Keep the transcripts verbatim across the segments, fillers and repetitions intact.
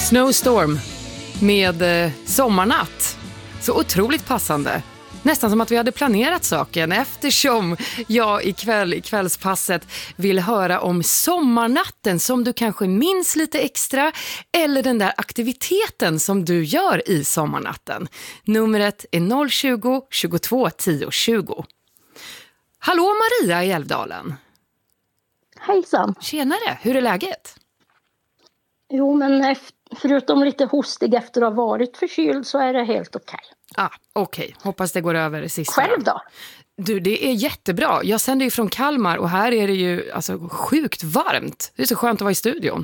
Snowstorm med eh, Sommarnatt. Så otroligt passande. Nästan som att vi hade planerat saken, eftersom jag ikväll i kvällspasset vill höra om sommarnatten som du kanske minns lite extra, eller den där aktiviteten som du gör i sommarnatten. Numret är noll tjugo, tjugotvå, tio, tjugo. Hallå Maria i Älvdalen. Hejsan. Tjenare, hur är läget? Jo, men efter, förutom lite hostig efter att ha varit förkyld så är det helt okej. Ah, okej. Okay. Hoppas det går över det sista. Själv då? Du, det är jättebra. Jag sänder ju från Kalmar och här är det ju alltså sjukt varmt. Det är så skönt att vara i studion.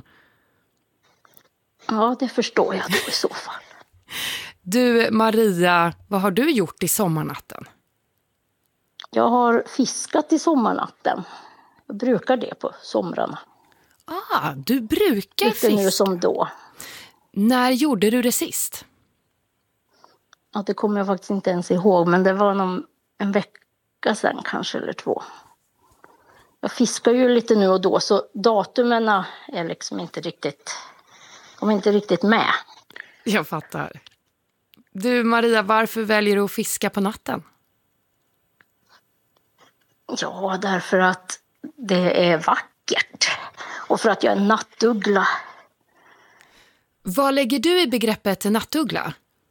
Ja, det förstår jag då i så fall. Du, Maria, vad har du gjort i sommarnatten? Jag har fiskat i sommarnatten. Jag brukar det på somrarna. Ah, du brukar Lite fiska. nu som då. När gjorde du det sist? Ja, det kommer jag faktiskt inte ens ihåg, men det var någon, en vecka sedan kanske eller två. Jag fiskar ju lite nu och då, så datumen är liksom inte riktigt, de är inte riktigt med. Jag fattar. Du Maria, varför väljer du att fiska på natten? Ja, därför att det är vackert. Och för att jag är nattuggla. Vad lägger du i begreppet nattuggla?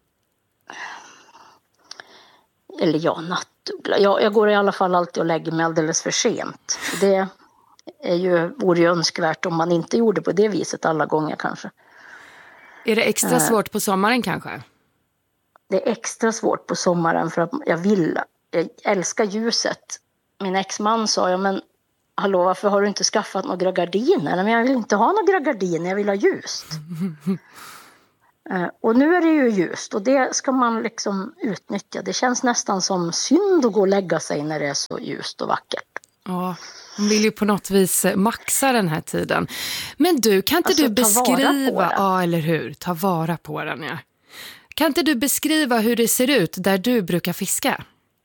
Eller ja, nattuggla. Jag, jag går i alla fall alltid och lägger mig alldeles för sent. Det är ju, vore ju önskvärt om man inte gjorde på det viset alla gånger kanske. Är det extra svårt på sommaren kanske? Det är extra svårt på sommaren för att jag vill, jag älskar ljuset. Min exman sa, ja men hallå, varför har du inte skaffat några gardiner? Men jag vill inte ha några gardiner, jag vill ha ljust. Och nu är det ju ljust och det ska man liksom utnyttja. Det känns nästan som synd att gå och lägga sig när det är så ljust och vackert. Ja, man vill ju på något vis maxa den här tiden. Men du, kan inte alltså, du beskriva... Ja, eller hur? Ta vara på den, ja. Kan inte du beskriva hur det ser ut där du brukar fiska?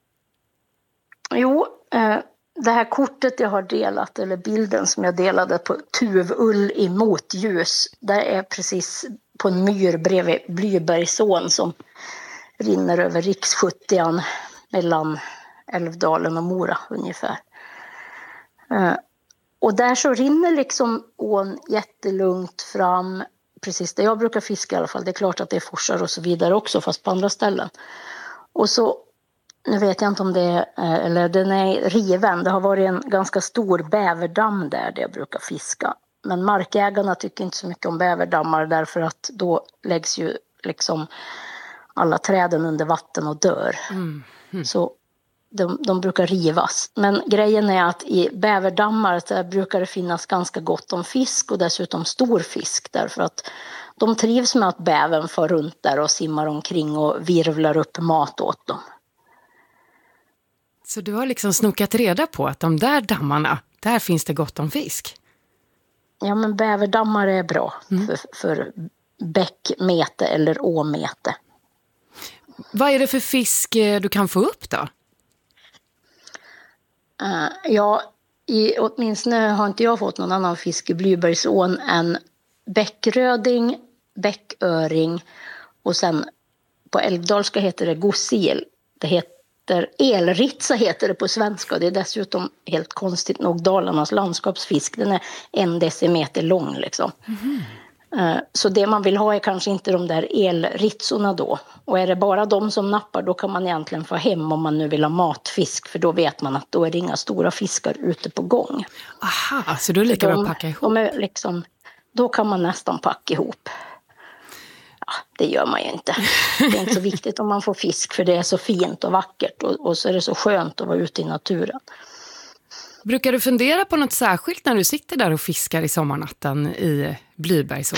Jo, eh, det här kortet jag har delat, eller bilden som jag delade på Tuvull i motljus, där är precis på en myr bredvid Blybergsån som rinner över riks sjuttio mellan Älvdalen och Mora ungefär. Eh, och där så rinner liksom ån jättelugnt fram, precis där jag brukar fiska i alla fall. Det är klart att det är forsar och så vidare också, fast på andra ställen. Och så, nu vet jag inte om det är, eller den är riven. Det har varit en ganska stor bäverdamm där, där jag brukar fiska. Men markägarna tycker inte så mycket om bäverdammar därför att då läggs ju liksom alla träden under vatten och dör. Mm. Mm. Så de, de brukar rivas. Men grejen är att i bäverdammar så brukar det finnas ganska gott om fisk och dessutom stor fisk. Därför att de trivs med att bävern far runt där och simmar omkring och virvlar upp mat åt dem. Så du har liksom snokat reda på att de där dammarna, där finns det gott om fisk? Ja, men bäverdammar är bra mm. för, för bäckmete eller åmete. Vad är det för fisk du kan få upp då? Uh, ja, i, åtminstone har inte jag fått någon annan fisk i Blybergsån än bäckröding, bäcköring och sen på älvdalska heter det gossil. Det heter elritsa heter det på svenska. Det är dessutom helt konstigt nog Dalarnas landskapsfisk. Den är en decimeter lång liksom. Mm. Så det man vill ha är kanske inte de där elritsorna då. Och är det bara de som nappar, då kan man egentligen få hem om man nu vill ha matfisk. För då vet man att då är det inga stora fiskar ute på gång. Aha, så då är det lika bra att packa ihop. De är liksom, då kan man nästan packa ihop. Ja, det gör man ju inte. Det är inte så viktigt om man får fisk, för det är så fint och vackert. Och, och så är det så skönt att vara ute i naturen. Brukar du fundera på något särskilt när du sitter där och fiskar i sommarnatten i Blybergsån?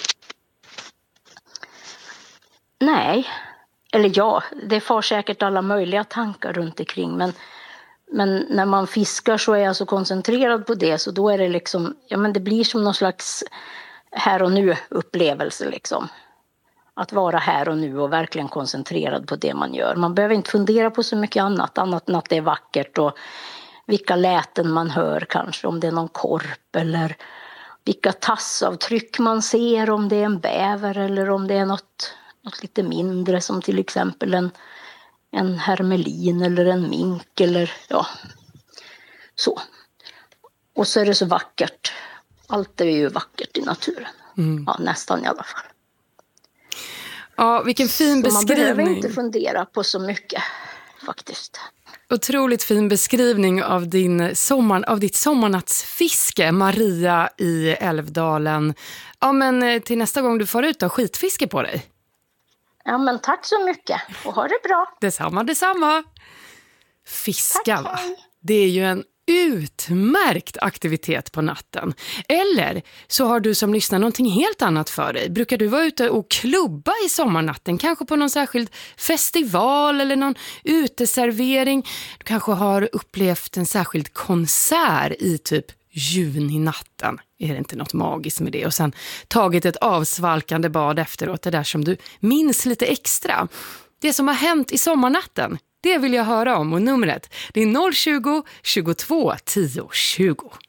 Nej, eller ja, det får säkert alla möjliga tankar runt omkring. Men, men när man fiskar så är jag så koncentrerad på det, så då är det liksom, ja men det blir som någon slags här och nu upplevelse liksom. Att vara här och nu och verkligen koncentrerad på det man gör. Man behöver inte fundera på så mycket annat, annat än att det är vackert och vilka läten man hör kanske, om det är någon korp eller vilka tassavtryck man ser, om det är en bäver eller om det är något, något lite mindre som till exempel en, en hermelin eller en mink eller ja, så. Och så är det så vackert. Allt är ju vackert i naturen. Mm. Ja, nästan i alla fall. Ja, vilken fin så beskrivning. Man behöver inte fundera på så mycket faktiskt. Otroligt fin beskrivning av, din sommar, av ditt sommarnattsfiske, Maria i Älvdalen. Ja, men till nästa gång du får ut då, skitfiske på dig. Ja, men tack så mycket och ha det bra. Detsamma, detsamma. Fiska, va? Det är ju en utmärkt aktivitet på natten. Eller så har du som lyssnar någonting helt annat för dig. Brukar du vara ute och klubba i sommarnatten? Kanske på någon särskild festival eller någon uteservering. Du kanske har upplevt en särskild konsert i typ juninatten. Är det inte något magiskt med det? Och sen tagit ett avsvalkande bad efteråt. Det där som du minns lite extra. Det som har hänt i sommarnatten. Det vill jag höra om och numret det är noll tjugo, tjugotvå, tio, tjugo.